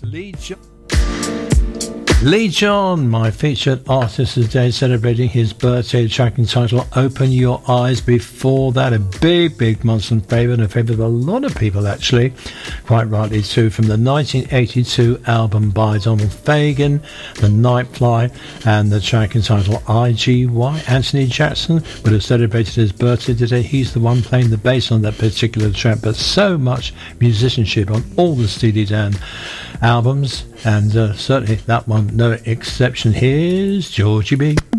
Lee John, my featured artist today, celebrating his birthday, track entitled Open Your Eyes. Before that, a big Muslim favourite, a favourite of a lot of people actually, quite rightly too, from the 1982 album by Donald Fagen, The Nightfly, and the track entitled IGY. Anthony Jackson would have celebrated his birthday today. He's the one playing the bass on that particular track, but so much musicianship on all the Steely Dan albums, and certainly that one no exception. Here's Georgie B.